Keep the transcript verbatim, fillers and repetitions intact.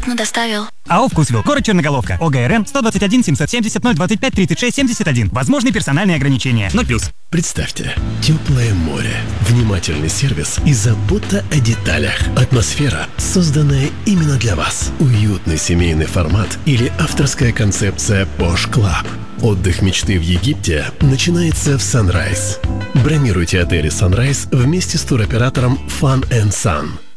но доставил. АО «Вкусвилл», город Черноголовка, ОГРН сто двадцать один семьсот семьдесят ноль двадцать пять тридцать шесть семьдесят один. Возможны персональные ограничения. ноль плюс. Представьте, теплое море, внимательный сервис и забота о деталях. Атмосфера, созданная именно для вас. Уютный семейный формат или авторская концепция Posh Club. Отдых мечты в Египте начинается в Sunrise. Бронируйте отели Sunrise вместе с туроператором Fun and Sun.